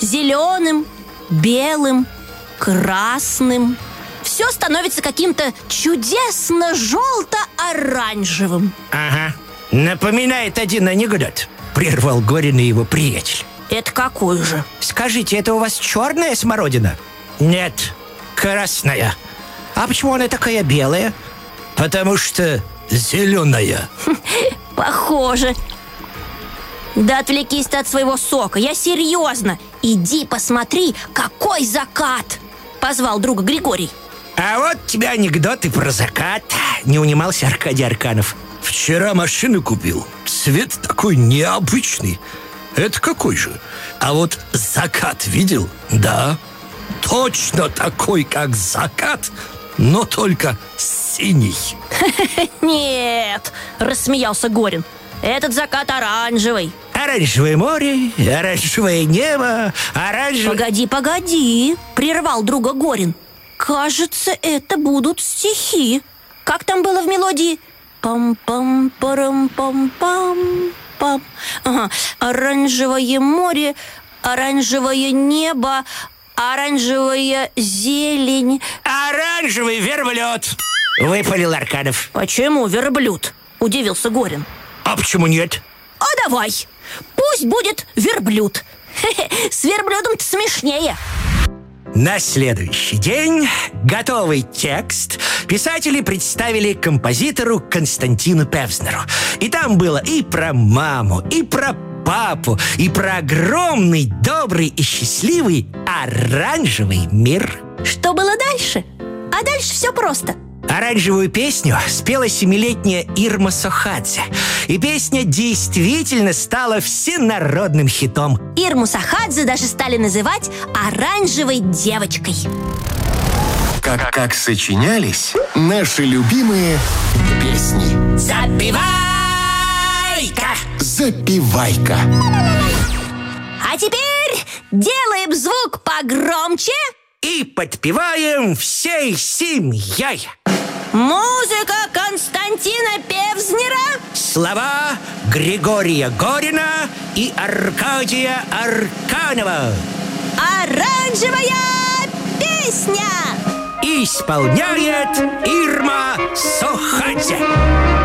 зеленым, белым, красным. Все становится каким-то чудесно желто-оранжевым. Ага, напоминает один анекдот, прервал Горин и его приятель. Это какой же? Скажите, это у вас черная смородина? Нет, красная. А почему она такая белая? Потому что зеленая. Похоже. Да отвлекись ты от своего сока, я серьезно. Иди посмотри, какой закат! Позвал друга Григорий. А вот тебе анекдоты про закат. Не унимался Аркадий Арканов. Вчера машину купил. Цвет такой необычный. Это какой же? А вот закат видел? Да, точно такой, как закат, но только синий. Нет, рассмеялся Горин. Этот закат оранжевый. Оранжевое море, оранжевое небо, оранжевое... Погоди, прервал друга Горин. Кажется, это будут стихи. Как там было в мелодии? Пам-пам-парам-пам-пам-пам. Ага. Оранжевое море, оранжевое небо, оранжевая зелень. Оранжевый верблюд, выпалил Арканов. Почему верблюд? Удивился Горин. А почему нет? А давай, пусть будет верблюд. С верблюдом-то смешнее. На следующий день готовый текст писатели представили композитору Константину Певзнеру. И там было и про маму, и про папу, и про огромный, добрый и счастливый оранжевый мир. Что было дальше? А дальше все просто. Оранжевую песню спела 7-летняя Ирма Сохадзе. И песня действительно стала всенародным хитом. Ирму Сохадзе даже стали называть оранжевой девочкой. Как сочинялись наши любимые песни. Запевайка! Запевайка. А теперь делаем звук погромче и подпеваем всей семьей. Музыка Константина Певзнера, слова Григория Горина и Аркадия Арканова. Оранжевая песня! Исполняет Ирма Сохадзе.